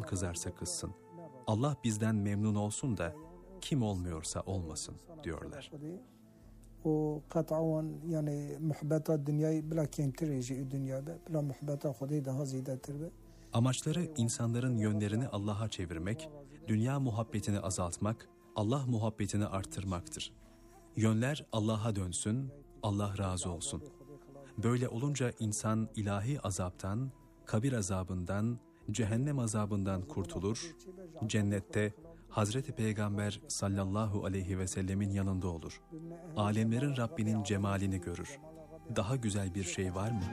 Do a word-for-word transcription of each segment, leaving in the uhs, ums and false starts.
kızarsa kızsın. Allah bizden memnun olsun da kim olmuyorsa olmasın diyorlar. و قطعا يعني محبت دنیای بلا کمتر یجی دنیا به بلا محبت خودی ده زیاده تر به. Amaçları insanların yönlerini Allah'a çevirmek, dünya muhabbetini azaltmak, Allah muhabbetini arttırmaktır. Yönler Allah'a dönsün, Allah razı olsun. Böyle olunca insan ilahi azaptan, kabir azabından, cehennem azabından kurtulur, cennette Hazreti Peygamber sallallahu aleyhi ve sellemin yanında olur. Alemlerin Rabbinin cemalini görür. Daha güzel bir şey var mı?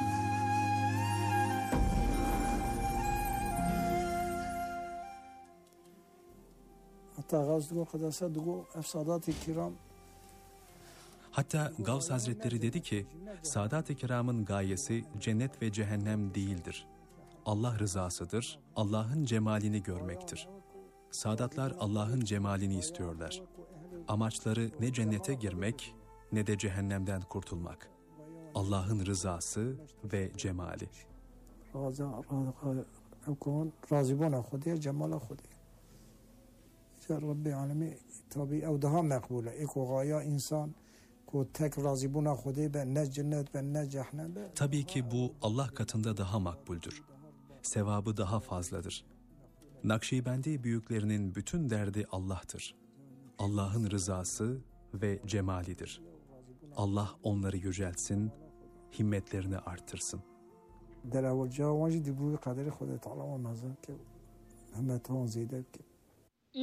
Hatta Gavs-ı Kadas'a dugu efsadat-ı kiram. Hatta Gavs Hazretleri dedi ki, Sadat-ı Kiram'ın gayesi cennet ve cehennem değildir. Allah rızasıdır, Allah'ın cemalini görmektir. Sadatlar Allah'ın cemalini istiyorlar. Amaçları ne cennete girmek ne de cehennemden kurtulmak. Allah'ın rızası ve cemali. Razibona Khudya, cemala Khudya. Ya Rabbi alemi tabi o daha makbule. Eko gaya insan ko tek razibona Khudya ben ne cennet ben ne cehennem. Tabii ki bu Allah katında daha makbuldür. Sevabı daha fazladır. Nakşibendi büyüklerinin bütün derdi Allah'tır. Allah'ın rızası ve cemalidir. Allah onları yüceltsin, himmetlerini artırsın. در اول جا واجد بروی قدر خودت تعالی و نظر که همه تان زیده که